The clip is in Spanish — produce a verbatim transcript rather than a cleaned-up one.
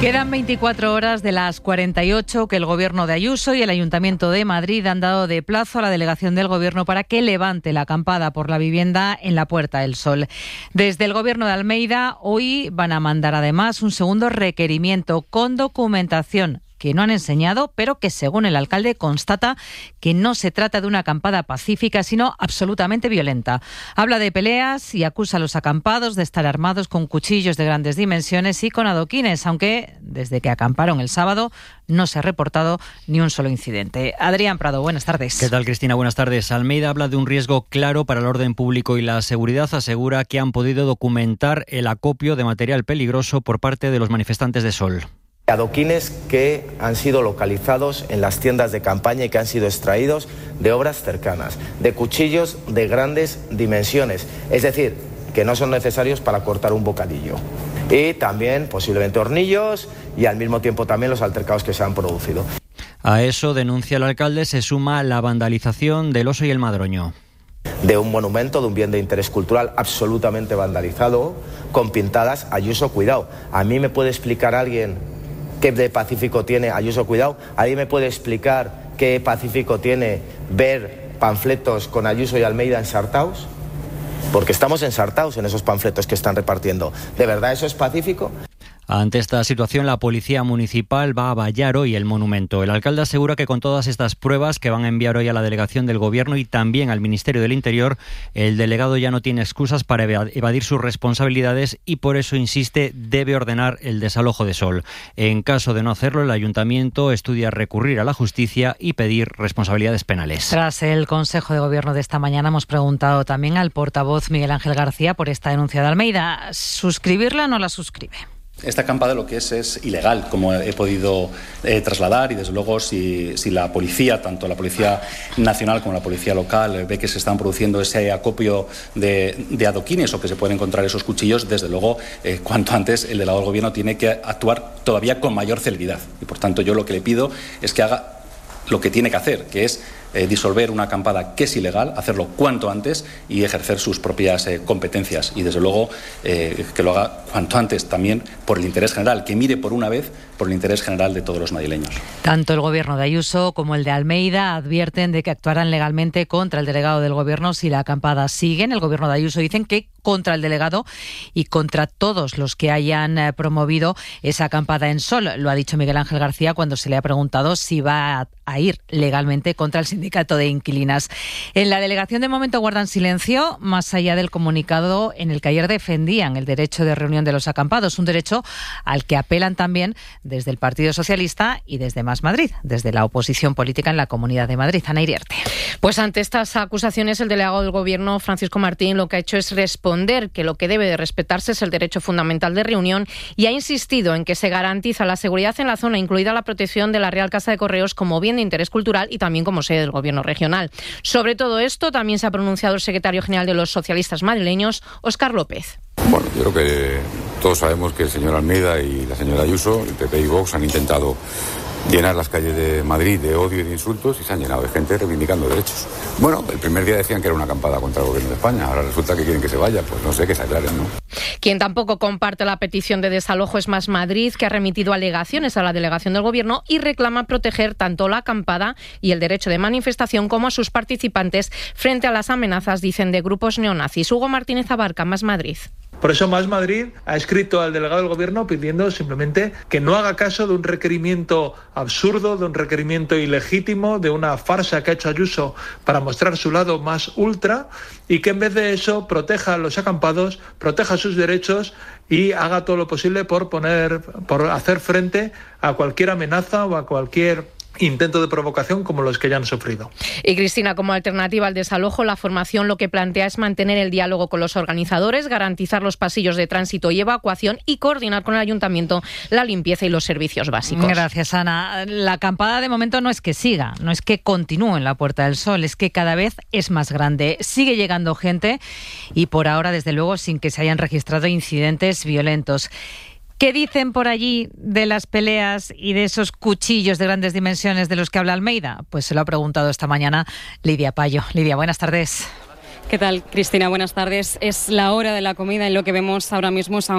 Quedan veinticuatro horas de las cuarenta y ocho que el Gobierno de Ayuso y el Ayuntamiento de Madrid han dado de plazo a la delegación del Gobierno para que levante la acampada por la vivienda en la Puerta del Sol. Desde el Gobierno de Almeida hoy van a mandar además un segundo requerimiento con documentación que no han enseñado, pero que según el alcalde constata que no se trata de una acampada pacífica, sino absolutamente violenta. Habla de peleas y acusa a los acampados de estar armados con cuchillos de grandes dimensiones y con adoquines, aunque desde que acamparon el sábado no se ha reportado ni un solo incidente. Adrián Prado, buenas tardes. ¿Qué tal, Cristina? Buenas tardes. Almeida habla de un riesgo claro para el orden público y la seguridad. Asegura que han podido documentar el acopio de material peligroso por parte de los manifestantes de Sol. Adoquines que han sido localizados en las tiendas de campaña y que han sido extraídos de obras cercanas, de cuchillos de grandes dimensiones, es decir, que no son necesarios para cortar un bocadillo. Y también posiblemente hornillos y al mismo tiempo también los altercados que se han producido. A eso, denuncia el alcalde, se suma la vandalización del Oso y el Madroño. De un monumento, de un bien de interés cultural absolutamente vandalizado, con pintadas Ayuso, cuidado. A mí me puede explicar alguien qué de pacífico tiene Ayuso, cuidado. ¿Alguien me puede explicar qué pacífico tiene ver panfletos con Ayuso y Almeida ensartados? Porque estamos ensartados en esos panfletos que están repartiendo. ¿De verdad eso es pacífico? Ante esta situación, la Policía Municipal va a vallar hoy el monumento. El alcalde asegura que con todas estas pruebas que van a enviar hoy a la delegación del Gobierno y también al Ministerio del Interior, el delegado ya no tiene excusas para evadir sus responsabilidades y por eso, insiste, debe ordenar el desalojo de Sol. En caso de no hacerlo, el Ayuntamiento estudia recurrir a la justicia y pedir responsabilidades penales. Tras el Consejo de Gobierno de esta mañana hemos preguntado también al portavoz Miguel Ángel García por esta denuncia de Almeida. ¿Suscribirla o no la suscribe? Esta acampada lo que es es ilegal, como he podido eh, trasladar, y desde luego si, si la policía, tanto la Policía Nacional como la Policía Local, ve que se están produciendo ese acopio de, de adoquines o que se pueden encontrar esos cuchillos, desde luego eh, cuanto antes el delegado del Gobierno tiene que actuar todavía con mayor celeridad. Y por tanto yo lo que le pido es que haga lo que tiene que hacer, que es eh, disolver una acampada que es ilegal, hacerlo cuanto antes y ejercer sus propias eh, competencias. Y desde luego eh, que lo haga cuanto antes también por el interés general, que mire por una vez por el interés general de todos los madrileños. Tanto el Gobierno de Ayuso como el de Almeida advierten de que actuarán legalmente contra el delegado del Gobierno si la acampada sigue. En el Gobierno de Ayuso dicen que contra el delegado y contra todos los que hayan eh, promovido esa acampada en Sol. Lo ha dicho Miguel Ángel García cuando se le ha preguntado si va a, a ir legalmente contra el sindicato de inquilinas. En la delegación de momento guardan silencio, más allá del comunicado en el que ayer defendían el derecho de reunión de los acampados, un derecho al que apelan también desde el Partido Socialista y desde Más Madrid, desde la oposición política en la Comunidad de Madrid. Ana Iriarte. Pues ante estas acusaciones, el delegado del Gobierno, Francisco Martín, lo que ha hecho es responder que lo que debe de respetarse es el derecho fundamental de reunión y ha insistido en que se garantiza la seguridad en la zona, incluida la protección de la Real Casa de Correos como bien de interés cultural y también como sede del Gobierno regional. Sobre todo esto también se ha pronunciado el secretario general de los socialistas madrileños, Óscar López. Bueno, yo creo que todos sabemos que el señor Almeida y la señora Ayuso, el P P y Vox, han intentado llenar las calles de Madrid de odio y de insultos y se han llenado de gente reivindicando derechos. Bueno, el primer día decían que era una acampada contra el Gobierno de España, ahora resulta que quieren que se vaya, pues no sé, que se aclaren, ¿no? Quien tampoco comparte la petición de desalojo es Más Madrid, que ha remitido alegaciones a la delegación del Gobierno y reclama proteger tanto la acampada y el derecho de manifestación como a sus participantes frente a las amenazas, dicen, de grupos neonazis. Hugo Martínez Abarca, Más Madrid. Por eso Más Madrid ha escrito al delegado del Gobierno pidiendo simplemente que no haga caso de un requerimiento absurdo, de un requerimiento ilegítimo, de una farsa que ha hecho Ayuso para mostrar su lado más ultra, y que en vez de eso proteja a los acampados, proteja sus derechos y haga todo lo posible por poner, por hacer frente a cualquier amenaza o a cualquier intento de provocación como los que ya han sufrido. Y Cristina, como alternativa al desalojo, la formación lo que plantea es mantener el diálogo con los organizadores, garantizar los pasillos de tránsito y evacuación y coordinar con el Ayuntamiento la limpieza y los servicios básicos. Gracias, Ana. La acampada de momento no es que siga, no es que continúe en la Puerta del Sol, es que cada vez es más grande. Sigue llegando gente y por ahora, desde luego, sin que se hayan registrado incidentes violentos. ¿Qué dicen por allí de las peleas y de esos cuchillos de grandes dimensiones de los que habla Almeida? Pues se lo ha preguntado esta mañana Lidia Payo. Lidia, buenas tardes. ¿Qué tal, Cristina? Buenas tardes. Es la hora de la comida y lo que vemos ahora mismo es